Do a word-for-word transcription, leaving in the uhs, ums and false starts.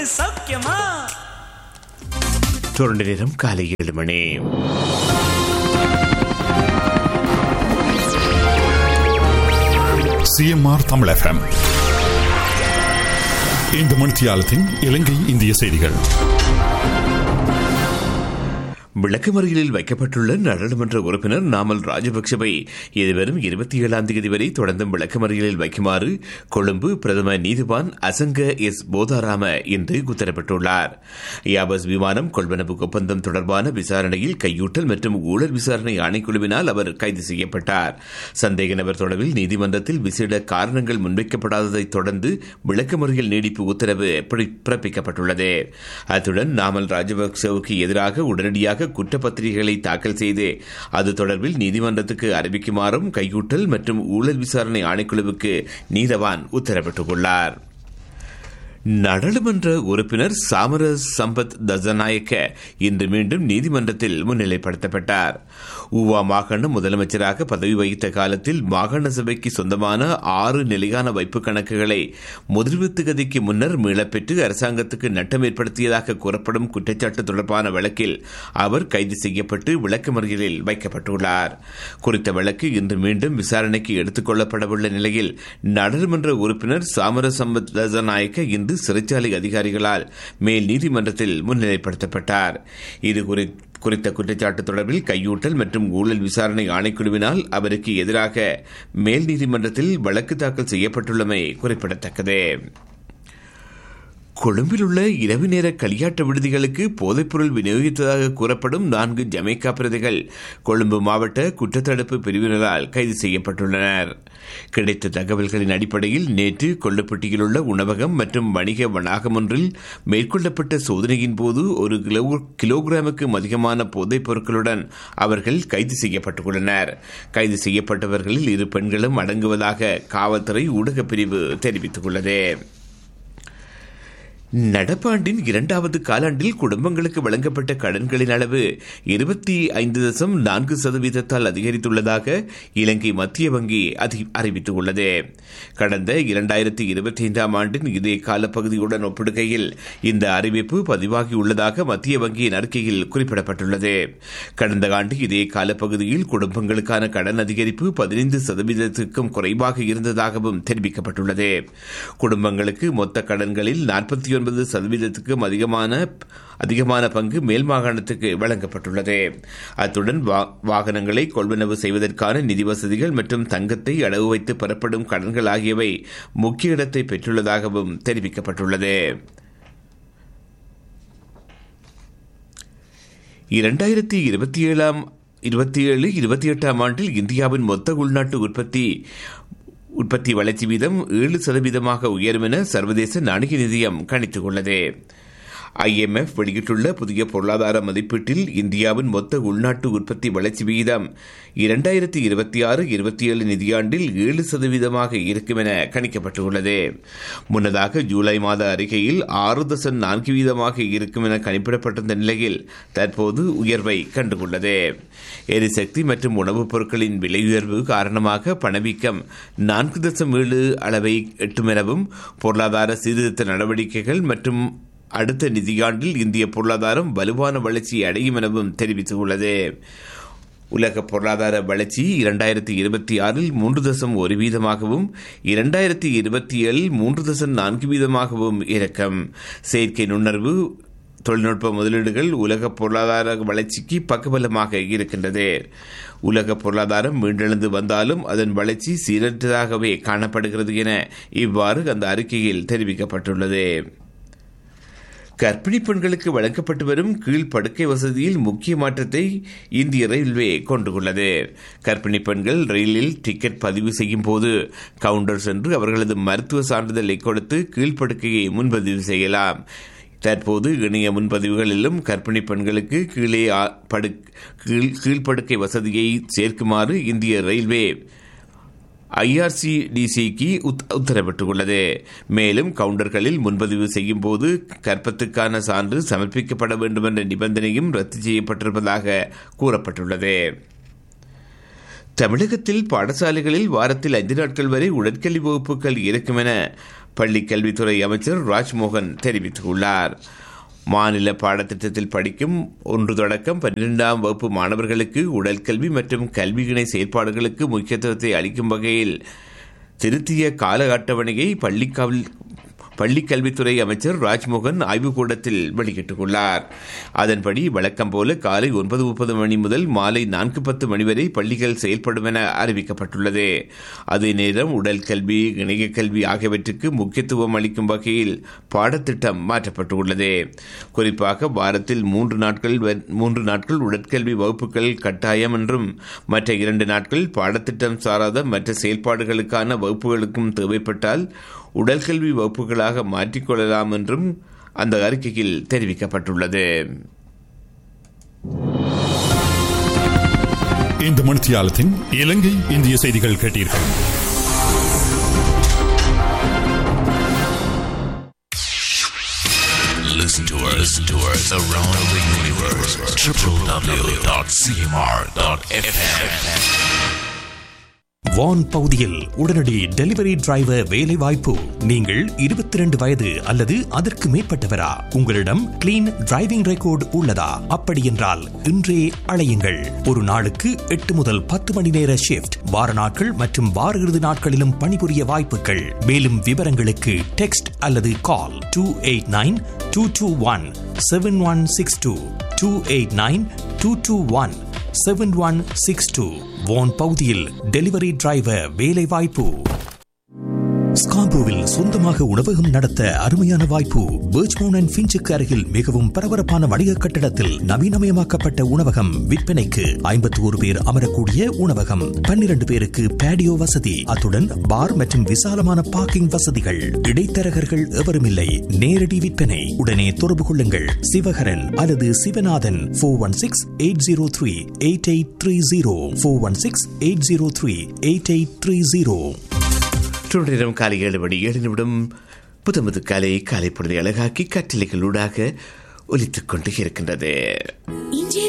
சௌக்கியமா? தொடர்ந்து நேரம் காலை ஏழு மணி. CMR Tamil FM. இந்த மணித்தியாலத்தின் இலங்கை இந்திய செய்திகள். விளக்கமறியலில் வைக்கப்பட்டுள்ள நாடாளுமன்ற உறுப்பினர் நாமல் ராஜபக்சவை எதிர்வரும் இருபத்தி ஏழாம் தேதி வரை தொடர்ந்தும் விளக்கமறியலில் வைக்குமாறு கொழும்பு பிரதம நீதிவான் அசங்க எஸ் போதாராம இன்று உத்தரவிட்டுள்ளார். யாபஸ் விமானம் கொள்வனவு ஒப்பந்தம் தொடர்பான விசாரணையில் கையூட்டல் மற்றும் ஊழல் விசாரணை ஆணைக்குழுவினால் அவர் கைது செய்யப்பட்டார். சந்தேக நபர் தொடர்பில் நீதிமன்றத்தில் விசேட காரணங்கள் முன்வைக்கப்படாததை தொடர்ந்து விளக்கமறியல் நீடிப்பு உத்தரவு பிறப்பிக்கப்பட்டுள்ளது. அத்துடன் நாமல் ராஜபக்சவுக்கு எதிராக உடனடியாக குற்றப்பத்திரிகைகளை தாக்கல் செய்து அது தொடர்பில் நீதிமன்றத்துக்கு அறிவிக்குமாறும் கையூட்டல் மற்றும் ஊழல் விசாரணை ஆணைக்குழுவுக்கு நீதவான் உத்தரவிட்டுள்ளார். நாடாளுமன்ற உறுப்பினர் சாமர சம்பத் தசநாயக்க இன்று மீண்டும் நீதிமன்றத்தில் முன்னிலைப்படுத்தப்பட்டார். ஊவா மாகாண முதலமைச்சராக பதவி வகித்த காலத்தில் மாகாண சபைக்கு சொந்தமான ஆறு நிலையான வைப்பு கணக்குகளை முதிர்வு கதிக்கு முன்னர் மீளப்பெற்று அரசாங்கத்துக்கு நட்டம் ஏற்படுத்தியதாக கூறப்படும் குற்றச்சாட்டு தொடர்பான வழக்கில் அவர் கைது செய்யப்பட்டு விளக்கமறியலில் வைக்கப்பட்டுள்ளார். குறித்த வழக்கு இன்று மீண்டும் விசாரணைக்கு எடுத்துக் கொள்ளப்படவுள்ள நிலையில் நாடாளுமன்ற உறுப்பினர் சாமர சம்பத் தசநாயக்க இன்று சிறைச்சாலை அதிகாரிகளால் மேல் நீதிமன்றத்தில் முன்னிலைப்படுத்தப்பட்டார். இது குறித்த குற்றச்சாட்டு தொடர்பில் கையூட்டல் மற்றும் ஊழல் விசாரணை ஆணைக்குழுவினால் அவருக்கு எதிராக மேல் நீதிமன்றத்தில் வழக்கு தாக்கல் செய்யப்பட்டுள்ளமை குறிப்பிடத்தக்கது. கொழும்பில் உள்ள இரவு நேர களியாட்ட விடுதிகளுக்கு போதைப்பொருள் விநியோகித்ததாக கூறப்படும் நான்கு ஜமைக்கா பிரதிகள் கொழும்பு மாவட்ட குற்றத்தடுப்பு பிரிவினரால் கைது செய்யப்பட்டுள்ளனர். கிடைத்த தகவல்களின் அடிப்படையில் நேற்று கொள்ளுப்பட்டியில் உள்ள உணவகம் மற்றும் வணிக வளாகம் ஒன்றில் மேற்கொள்ளப்பட்ட சோதனையின் போது ஒரு கிலோகிராமுக்கும் அதிகமான போதைப் பொருட்களுடன் அவர்கள் கைது செய்யப்பட்டுள்ளனர். கைது செய்யப்பட்டவர்களில் இரு பெண்களும் அடங்குவதாக காவல்துறை ஊடகப் பிரிவு தெரிவித்துள்ளது. நடப்பாண்டின் இரண்டாவது காலாண்டில் குடும்பங்களுக்கு வழங்கப்பட்ட கடன்களின் அளவு இருபத்தி ஐந்து தசம் நான்கு சதவீதத்தால் அதிகரித்துள்ளதாக இலங்கை மத்திய வங்கி அறிவித்துள்ளது. கடந்த இரண்டாயிரத்தி இருபத்தி ஐந்தாம் ஆண்டின் இதே காலப்பகுதியுடன் ஒப்பிடுகையில் இந்த அறிவிப்பு பதிவாகியுள்ளதாக மத்திய வங்கியின் அறிக்கையில் குறிப்பிடப்பட்டுள்ளது. கடந்த ஆண்டு இதே காலப்பகுதியில் குடும்பங்களுக்கான கடன் அதிகரிப்பு பதினைந்து சதவீதத்திற்கும் குறைவாக இருந்ததாகவும் தெரிவிக்கப்பட்டுள்ளது. குடும்பங்களுக்கு மொத்த கடன்களில் நாற்பத்தி ஒன்பது சதவீதத்துக்கும் அதிகமான அதிகமான பங்கு மேல் மாகாணத்துக்கு வழங்கப்பட்டுள்ளது. அத்துடன் வாகனங்களை கொள்வனவு செய்வதற்கான நிதி வசதிகள் மற்றும் தங்கத்தை அடகு வைத்து பெறப்படும் கடன்கள் ஆகியவை முக்கிய இடத்தை பெற்றுள்ளதாகவும் தெரிவிக்கப்பட்டுள்ளது. இரண்டாயிரத்தி இருபத்தி ஏழாம் இருபத்தி ஏழு இருபத்தி எட்டாம் ஆண்டில் இந்தியாவின் மொத்த உள்நாட்டு உற்பத்தி உற்பத்தி வளர்ச்சி வீதம் ஏழு சதவீதமாக உயரும் என சர்வதேச நாணய நிதியம் கணித்துள்ளது. ஐஎம்எஃப் வெளியிட்டுள்ள புதிய பொருளாதார மதிப்பீட்டில் இந்தியாவின் மொத்த உள்நாட்டு உற்பத்தி வளர்ச்சி விகிதம் இரண்டாயிரத்தி இருபத்தி ஆறு இருபத்தி ஏழு நிதியாண்டில் ஏழு சதவீதமாக இருக்கும் என கணிக்கப்பட்டுள்ளது. முன்னதாக ஜூலை மாத அறிக்கையில் ஆறு தசம் நான்கு வீதமாக இருக்கும் என கணிப்பிடப்பட்டிருந்த நிலையில் தற்போது உயர்வை கண்டுள்ளது. எரிசக்தி மற்றும் உணவுப் பொருட்களின் விலை உயர்வு காரணமாக பணவீக்கம் நான்கு தசம் ஏழு அளவை எட்டும் எனவும் பொருளாதார சீர்திருத்த நடவடிக்கைகள் மற்றும் அடுத்த நிதியாண்டில் இந்திய பொருளாதாரம் வலுவான வளர்ச்சியை அடையும் எனவும் தெரிவித்துள்ளது. உலக பொருளாதார வளர்ச்சி இரண்டாயிரத்தி இருபத்தி ஆறில் மூன்று தசம் ஒரு வீதமாகவும் இரண்டாயிரத்தி இருபத்தி ஏழில் மூன்று தசம் நான்கு வீதமாகவும் இருக்கும். செயற்கை நுண்ணறிவு தொழில்நுட்ப முதலீடுகள் உலக பொருளாதார வளர்ச்சிக்கு பக்கபலமாக இருக்கின்றது. உலக பொருளாதாரம் மீண்டெழுந்து வந்தாலும் அதன் வளர்ச்சி சீரற்றதாகவே காணப்படுகிறது என இவ்வாறு அந்த அறிக்கையில் தெரிவிக்கப்பட்டுள்ளது. கர்ப்பிணி பெண்களுக்கு வழங்கப்பட்டு வரும் கீழ்ப்படுக்கை வசதியில் முக்கிய மாற்றத்தை இந்திய ரயில்வே கொண்டுள்ளது. கர்ப்பிணி பெண்கள் ரயிலில் டிக்கெட் பதிவு செய்யும் போது கவுண்டர் சென்று அவர்களது மருத்துவ சான்றிதழை கொடுத்து கீழ்ப்படுக்கையை முன்பதிவு செய்யலாம். தற்போது இணைய முன்பதிவுகளிலும் கர்ப்பிணி பெண்களுக்கு கீழே கீழ்ப்படுக்கை வசதியை சேர்க்குமாறு இந்திய ரயில்வே ஐஆர்சிடிசிக்கு உத்தரவிட்டுள்ளது. மேலும் கவுண்டர்களில் முன்பதிவு செய்யும் போது கர்ப்பத்துக்கான சான்று சமர்ப்பிக்கப்பட வேண்டும் என்ற நிபந்தனையும் ரத்து செய்யப்பட்டிருப்பதாக கூறப்பட்டுள்ளது. தமிழகத்தில் பாடசாலைகளில் வாரத்தில் ஐந்து நாட்கள் வரை உடற்கல்வி வகுப்புகள் இருக்கும் என பள்ளி கல்வித்துறை அமைச்சர் ராஜ்மோகன் தெரிவித்துள்ளார். மாநில பாடத்திட்டத்தில் படிக்கும் ஒன்று தொடக்கம் பன்னிரெண்டாம் வகுப்பு மாணவர்களுக்கு உடல் கல்வி மற்றும் கல்வி இணை செயற்பாடுகளுக்கு முக்கியத்துவத்தை அளிக்கும் வகையில் திருத்திய கால அட்டவணையை பள்ளிக்காவில் பள்ளிக் கல்வித்துறை அமைச்சர் ராஜ்மோகன் ஆய்வுக்கூடத்தில் வெளியிட்டுள்ளார். அதன்படி வழக்கம் போல காலை ஒன்பது முப்பது மணி முதல் மாலை நான்கு பத்து மணி வரை பள்ளிகள் செயல்படும் என அறிவிக்கப்பட்டுள்ளது. அதே நேரம் உடல் கல்வி, இணைய கல்வி ஆகியவற்றுக்கு முக்கியத்துவம் அளிக்கும் வகையில் பாடத்திட்டம் மாற்றப்பட்டுள்ளது. குறிப்பாக வாரத்தில் மூன்று நாட்கள் மூன்று நாட்கள் உடற்கல்வி வகுப்புகள் கட்டாயம் என்றும் மற்ற இரண்டு நாட்கள் பாடத்திட்டம் சாராத மற்ற செயல்பாடுகளுக்கான வகுப்புகளுக்கும் தேவைப்பட்டால் உடற்கல்வி வகுப்புகளாக மாற்றிக்கொள்ளலாம் என்றும் அந்த அறிக்கையில் தெரிவிக்கப்பட்டுள்ளது. இந்த மணித்தியாலத்தின் இலங்கை இந்திய செய்திகள் கேட்டீர்கள். Listen to us, listen to us around the universe. w w w dot c m r dot f m. வான் பகுதியில் உடனடி டெலிவரி டிரைவர் வேலை வாய்ப்பு. நீங்கள் இருபத்தி இரண்டு வயது அல்லது அதற்கு மேற்பட்டவரா? உங்களிடம் கிளீன் டிரைவிங் ரெக்கார்டு உள்ளதா? அப்படி என்றால் இன்றே அழையுங்கள். ஒரு நாளுக்கு எட்டு முதல் பத்து மணி நேர ஷிப்ட், வார நாட்கள் மற்றும் வார இறுதி நாட்களிலும் பணிபுரிய வாய்ப்புகள். மேலும் விவரங்களுக்கு டெக்ஸ்ட் அல்லது கால் two eight nine two two one seven one six two two eight nine two two one seven one six two. வான் பகுதியில் டெலிவரி டிரைவர் வேலை வாய்ப்பு. ஸ்கார்போவில் சொந்தமாக உணவகம் நடத்த அருமையான வாய்ப்பு. பர்ச்மவுண்ட் அண்ட் ஃபின்ச்சுக்கு அருகில் மிகவும் பரபரப்பான வணிக கட்டடத்தில் நவீனமயமாக்கப்பட்ட உணவகம் விற்பனைக்கு. ஐம்பத்தி ஒரு பேர் அமரக்கூடிய உணவகம், பன்னிரண்டு பேருக்கு பேடியோ வசதி, அத்துடன் பார் மற்றும் விசாலமான பார்க்கிங் வசதிகள். இடைத்தரகர்கள் எவரும் இல்லை. நேரடி விற்பனை. உடனே தொடர்பு கொள்ளுங்கள் சிவகரன் அல்லது Sivanathan. Four one six eight zero three eight eight three zero four one six eight zero three eight eight three zero. நேரம் காலை ஏழு மணி ஏழு நிமிடம். புத்தமது காலை காலை பொழுதை அழகாக்கி கட்டளைகளூடாக ஒலித்துக் கொண்டு இருக்கின்றது.